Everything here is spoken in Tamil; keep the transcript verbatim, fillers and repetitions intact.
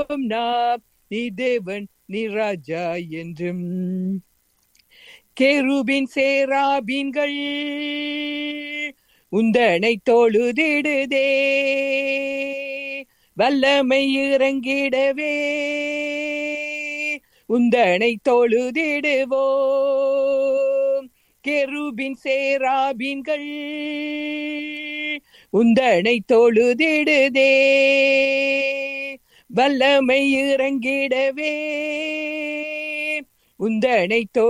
நாம். நீ தேவன் நீ ராஜா என்றும். கேருபின் சேராபீன்கள் உந்தனை தொழுதிடுதே, வல்லமை இறங்கிடவே உந்தனை தொழுதிடுவோம். கெருபின் சேராபீன்கள் உந்தனை தொழுதிடுதே, வல்லமை இறங்கிடவே உந்தனை